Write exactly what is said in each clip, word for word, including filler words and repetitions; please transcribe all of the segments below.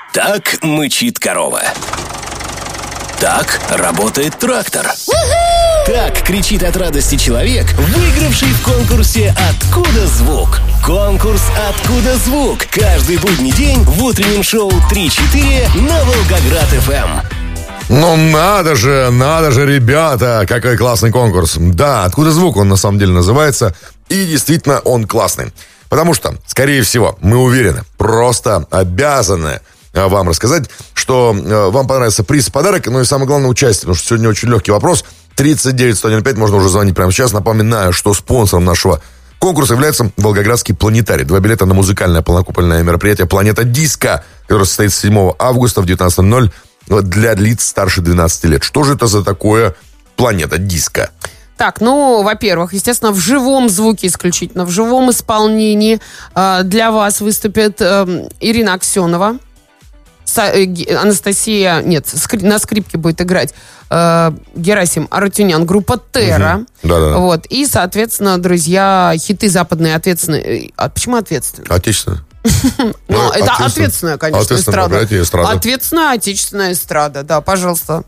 Так мычит корова. Так работает трактор. Так кричит от радости человек, выигравший в конкурсе «Откуда звук?». Конкурс «Откуда звук?» каждый будний день в утреннем шоу три-четыре на Волгоград-эф эм. Ну надо же, надо же, ребята, какой классный конкурс. Да, «Откуда звук» он на самом деле называется. И действительно он классный. Потому что, скорее всего, мы уверены, просто обязаны вам рассказать, что э, вам понравится приз и подарок, ну и самое главное участие, потому что сегодня очень легкий вопрос. тридцать девять сто пять, можно уже звонить прямо сейчас. Напоминаю, что спонсором нашего конкурса является Волгоградский планетарий. Два билета на музыкальное полнокупольное мероприятие «Планета Диско», которое состоится седьмого августа в девятнадцать ноль ноль для лиц старше двенадцати лет. Что же это за такое «Планета Диско»? Так, ну, во-первых, естественно, в живом звуке исключительно, в живом исполнении э, для вас выступит э, Ирина Аксенова. Анастасия, нет, скрип, на скрипке будет играть э, Герасим Арутюнян, группа Терра. Угу. Да-да-да. Вот. И, соответственно, друзья, хиты западные ответственные. А почему ответственные? Отечественные. Ну, это ответственная, конечно, эстрада. Ответственная отечественная эстрада, да, пожалуйста.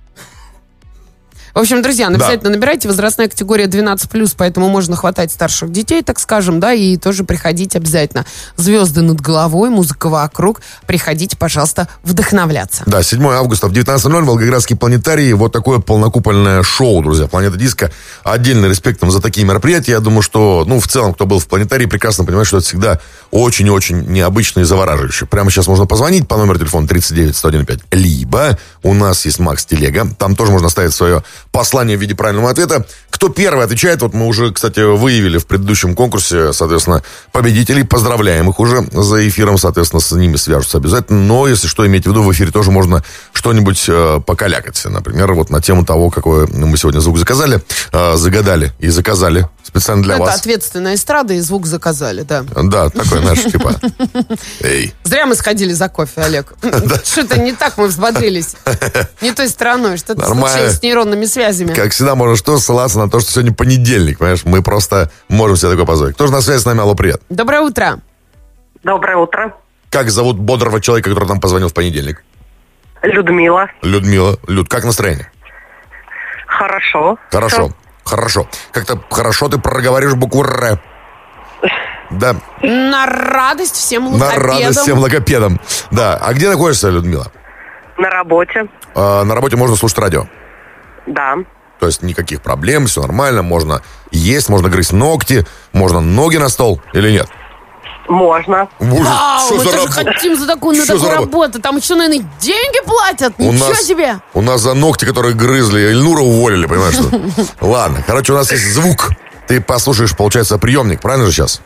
В общем, друзья, обязательно да. набирайте, возрастная категория двенадцать плюс, поэтому можно хватать старших детей, так скажем, да, и тоже приходите обязательно. Звезды над головой, музыка вокруг. Приходите, пожалуйста, вдохновляться. Да, седьмого августа в девятнадцать ноль ноль Волгоградский планетарий. Вот такое полнокупольное шоу, друзья, «Планета Диско». Отдельный респект вам за такие мероприятия. Я думаю, что, ну, в целом, кто был в планетарии, прекрасно понимает, что это всегда очень-очень необычно и завораживающе. Прямо сейчас можно позвонить по номеру телефона тридцать девять сто пять. Либо у нас есть Макс Телега. Там тоже можно оставить свое послание в виде правильного ответа. Кто первый отвечает, вот мы уже, кстати, выявили в предыдущем конкурсе, соответственно, победителей. Поздравляем их уже за эфиром, соответственно, с ними свяжутся обязательно. Но, если что, имейте в виду, в эфире тоже можно что-нибудь э, покалякать. Например, вот на тему того, какой мы сегодня звук заказали, э, загадали и заказали специально для Это вас. Это ответственная эстрада, и звук заказали, да. Да, такой наш, типа, эй. Зря мы сходили за кофе, Олег. Что-то не так мы взбодрились. Не той стороной, что-то случилось с нейронными связями. Как всегда, можно что ссылаться на то, что сегодня понедельник, понимаешь? Мы просто можем себе такое позволить. Кто же на связи с нами? Алло, привет. Доброе утро. Доброе утро. Как зовут бодрого человека, который нам позвонил в понедельник? Людмила. Людмила. Люд, как настроение? Хорошо. Хорошо. Все. Хорошо. Как-то хорошо ты проговоришь букву «Р». Да. На радость всем логопедам. На радость всем логопедам. Да. А где находишься, Людмила? На работе. А, на работе можно слушать радио? Да. То есть никаких проблем, все нормально, можно есть, можно грызть ногти, можно ноги на стол или нет? Можно. Ужас, Вау, мы за тоже раб... хотим за такую, на что такую за работу. Там еще, наверное, деньги платят. У Ничего нас, себе. У нас за ногти, которые грызли, Эльнура уволили, понимаешь? Что? Ладно, короче, у нас есть звук. Ты послушаешь, получается, приемник, правильно же сейчас?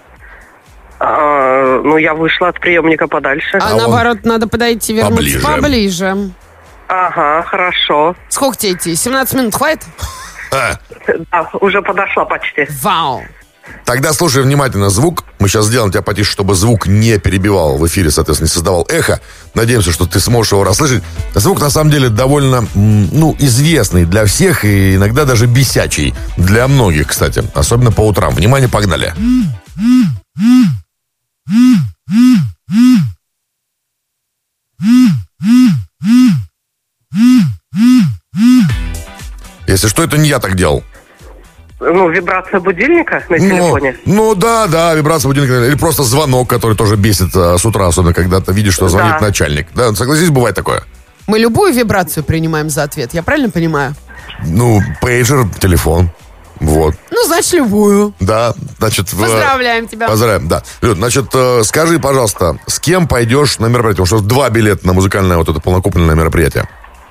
А, ну, я вышла от приемника подальше. А, А наоборот, он... надо подойти, вернуться поближе. поближе. Ага, хорошо. Сколько тебе идти? семнадцать минут хватит? А, Да, уже подошла почти. Вау. тогда слушай внимательно звук. Мы сейчас сделаем тебя потише, чтобы звук не перебивал в эфире, соответственно, не создавал эхо. Надеемся, что ты сможешь его расслышать. Звук, на самом деле, довольно, ну, известный для всех и иногда даже бесячий. Для многих, кстати. Особенно по утрам. Внимание, погнали. Если что, это не я так делал. Ну, вибрация будильника на Ну, телефоне. ну да, да, вибрация будильника. Или просто звонок, который тоже бесит а, с утра, особенно когда ты видишь, что звонит Да. начальник. Да, согласись, бывает такое. Мы любую вибрацию принимаем за ответ, я правильно понимаю? Ну, пейджер, телефон. Вот. Ну, значит, любую. Да, значит... в- Поздравляем тебя. Поздравляем, да. Люд, значит, э, скажи, пожалуйста, с кем пойдешь на мероприятие? Потому что два билета на музыкальное вот это полнокупленное мероприятие.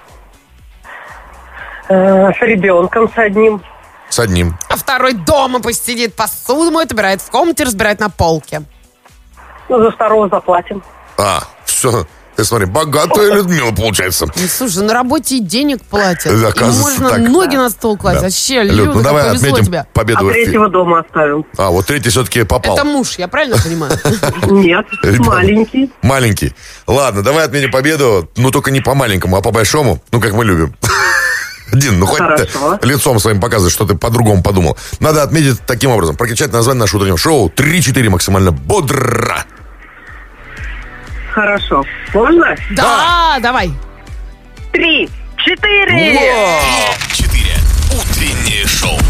Э, с ребенком, с одним. С одним. А второй дома пусть сидит, посуду моет, убирает в комнате, разбирает на полке. Ну, за второго заплатим. А, все. Ты смотри, богатая Людмила получается. Ну, слушай, на работе и денег платят. Да, И оказывается, можно так. ноги на стол класть. Да. Вообще, Люд, Люда, ну давай как повезло отметим тебе. победу. А в эфире. третьего дома оставим. А, вот третий все-таки попал. Это муж, я правильно понимаю? Нет, Ребенок. маленький. Маленький. Ладно, давай отменим победу, ну только не по маленькому, а по большому, ну как мы любим. Дин, ну хоть Хорошо. ты лицом своим показывай, что ты по-другому подумал. Надо отметить таким образом. Прокричать название нашего утреннего шоу три-четыре максимально бодро. Хорошо. Можно? Да, давай. Три, четыре. Четыре. Утреннее шоу.